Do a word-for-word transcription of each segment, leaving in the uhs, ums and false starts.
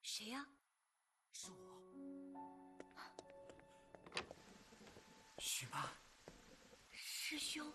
谁呀？ 是我，许曼。 师兄，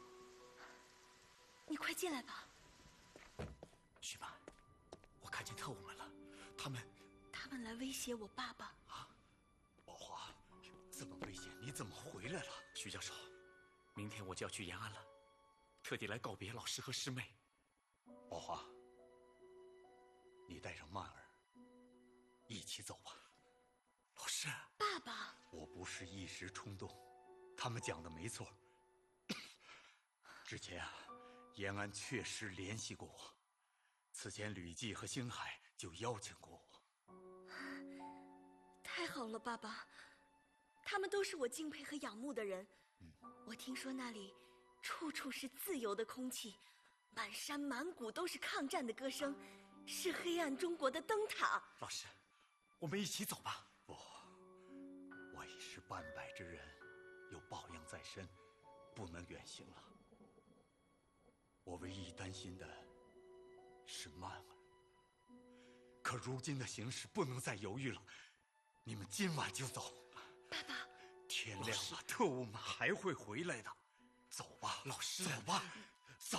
你快进来吧。 许曼，我看见特务们了，他们他们来威胁我爸爸。 啊，宝华，这么危险，你怎么回来了？徐教授，明天我就要去延安了，特地来告别老师和师妹。宝华，你带上曼儿一起走吧。老师， 爸爸， 我不是一时冲动，他们讲的没错。之前啊，延安确实联系过我，此前吕季和星海就邀请过我。 太好了，爸爸，他们都是我敬佩和仰慕的人。嗯，我听说那里处处是自由的空气，满山满谷都是抗战的歌声，是黑暗中国的灯塔。 老师，我们一起走吧。不，我已是半百之人，有抱恙在身，不能远行了。我唯一担心的是曼儿，可如今的形势不能再犹豫了，你们今晚就走。 爸爸， 天亮了，特务们还会回来的。走吧，老师，走吧，走。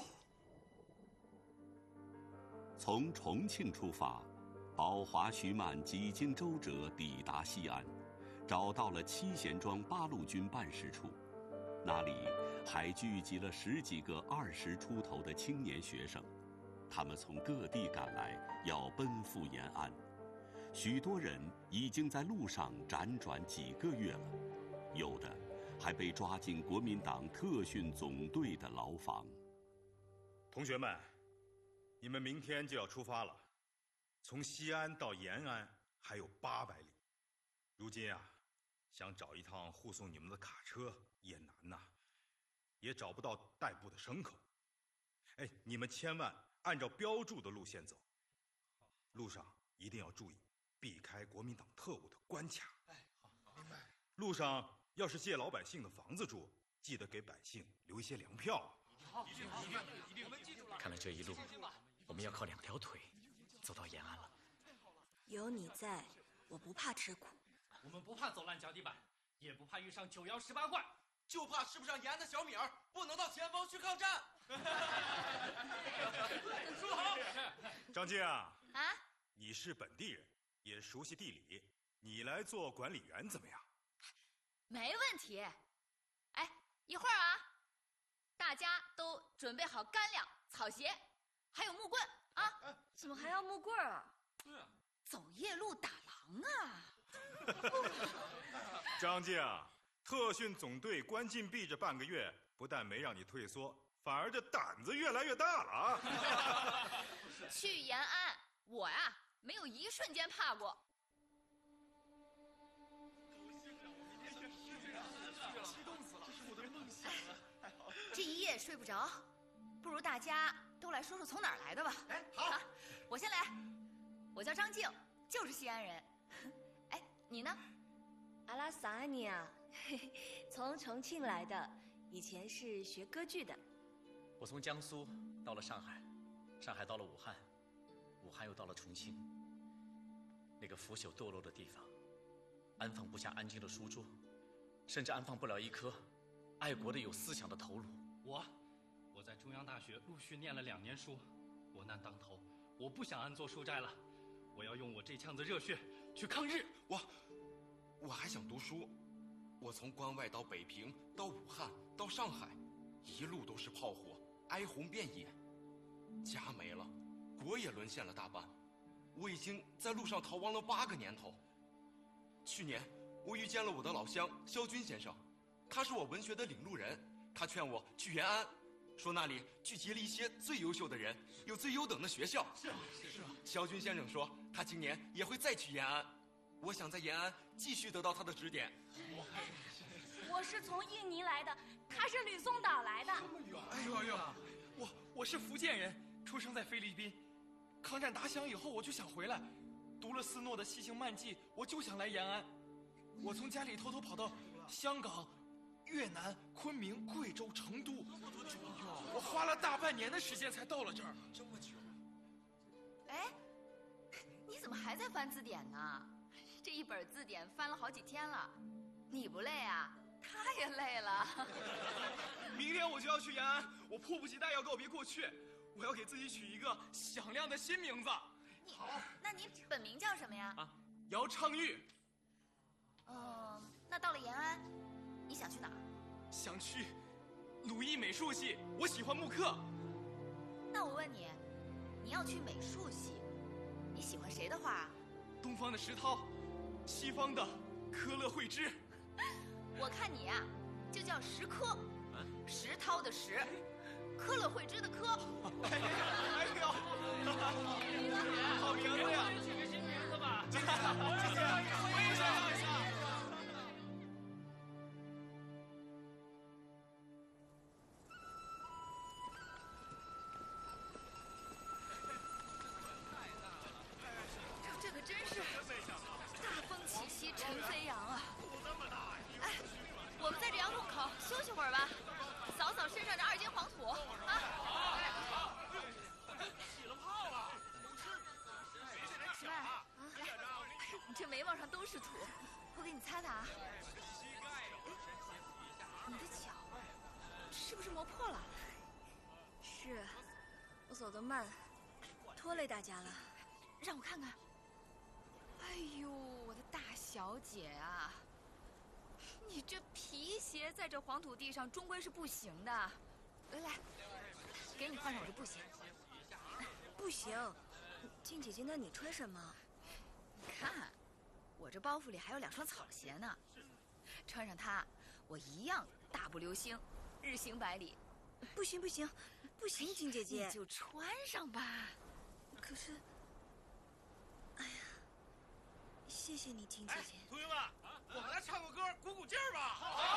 从重庆出发，宝华、徐曼几经周折抵达西安，找到了七贤庄八路军办事处。那里还聚集了十几个二十出头的青年学生，他们从各地赶来，要奔赴延安。许多人已经在路上辗转几个月了，有的还被抓进国民党特训总队的牢房。 同学们，你们明天就要出发了，从西安到延安还有八百里。如今啊，想找一趟护送你们的卡车也难呐、啊，也找不到代步的牲口。哎，你们千万按照标注的路线走，路上一定要注意避开国民党特务的关卡。 哎，好，明白。 路上要是借老百姓的房子住，记得给百姓留一些粮票。 好，一定好，一定一定，我们记住了。 看来这一路我们要靠两条腿走到延安了。 有你在，我不怕吃苦。 我们不怕走烂脚底板，也不怕遇上九幺十八怪， 就怕吃不上延安的小米儿，不能到前方去抗战。 说得好。 张静啊， 啊， 你是本地人，也熟悉地理，你来做管理员怎么样？ 没问题。哎，一会儿啊，大家都准备好干粮、草鞋，还有木棍啊！ 怎么还要木棍啊？ 对啊， 走夜路打狼啊！ 张静，特训总队关禁闭这半个月，不但没让你退缩，反而这胆子越来越大了啊！ 去延安，我呀没有一瞬间怕过。 激动死了，这是我的梦想啊！太好了， 这一夜睡不着，不如大家都来说说从哪儿来的吧。 哎，好， 啊，我先来，我叫张静，就是西安人。哎，你呢？ 阿拉萨安尼啊，从重庆来的，以前是学歌剧的。 我从江苏到了上海，上海到了武汉，武汉又到了重庆。那个腐朽堕落的地方，安放不下安静的书桌，甚至安放不了一颗爱国的有思想的头颅。 我，我在中央大学陆续念了两年书，国难当头，我不想安坐书斋了，我要用我这腔子热血去抗日。 我，我还想读书。我从关外到北平，到武汉，到上海，一路都是炮火，哀鸿遍野，家没了，国也沦陷了大半。我已经在路上逃亡了八个年头。去年我遇见了我的老乡萧军先生，他是我文学的领路人，他劝我去延安，说那里聚集了一些最优秀的人，有最优等的学校。 是啊，是啊。 萧军先生说他今年也会再去延安，我想在延安继续得到他的指点。 我是从印尼来的，他是吕宋岛来的。 哎呦哎呦，我我是福建人，出生在菲律宾。抗战打响以后，我就想回来，读了斯诺的《西行漫记》，我就想来延安。我从家里偷偷跑到香港、越南、昆明、贵州、成都，我花了大半年的时间才到了这儿。 这么久？ 哎，你怎么还还在翻字典呢，这一本字典翻了好几天了。你不累啊？他也累了。 明天我就要去延安，我迫不及待要告别过去，我要给自己取一个响亮的新名字。 好，那你本名叫什么呀？ 啊，姚昌钰。 嗯，那到了延安，你想去哪儿？ 想去鲁艺美术系，我喜欢木刻。 那我问你，你要去美术系，你喜欢谁的画啊？ 东方的石涛，西方的科勒惠芝。 我看你呀、啊，就叫石科，石涛的石，科勒惠芝的科。 哎呦，好名字呀！ 取个新名字吧。 姐姐，姐姐，我也想要一下。 这可真是大风起兮尘飞扬啊！哎，我们在这窑洞口休息会儿吧，扫扫身上这二斤黄土啊！ 起了泡了！ 石曼，来，你这眉毛上都是土，我给你擦擦啊。你的脚是不是磨破了？ 是，我走得慢，拖累大家了。 让我看看。哎呦，我的大小姐啊，你这皮鞋在这黄土地上终归是不行的。来来，给你换上我这布鞋。 不行，静姐姐，那你穿什么？ 你看，我这包袱里还有两双草鞋呢，穿上它，我一样大步流星，日行百里。 不行不行不行，静姐姐， 你就穿上吧。 可是，哎呀，谢谢你，静姐姐。 同学们，我们来唱个歌，鼓鼓劲儿吧。